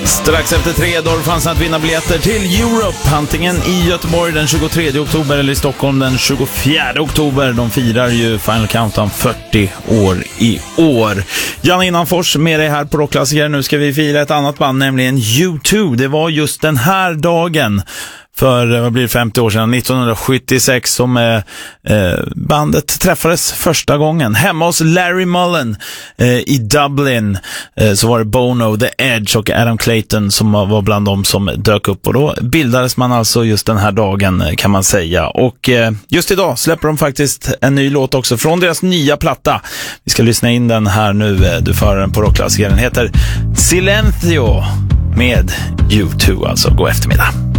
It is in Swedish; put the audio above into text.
Strax efter 3 dagar fanns det att vinna biljetter till Europe, antingen i Göteborg den 23 oktober eller i Stockholm den 24 oktober. De firar ju Final Countdown 40 år i år. Janne Innanfors med dig här på Rockklassiker. Nu ska vi fira ett annat band, nämligen U2. Det var just den här dagen för, vad blir det, 50 år sedan, 1976, som bandet träffades första gången. Hemma hos Larry Mullen i Dublin så var det Bono, The Edge och Adam Clayton som var bland dem som dök upp. Och då bildades man alltså just den här dagen, kan man säga. Och just idag släpper de faktiskt en ny låt också från deras nya platta. Vi ska lyssna in den här nu. Du för den på Rockklassiker. Den heter Silencio med U2, alltså. God eftermiddag.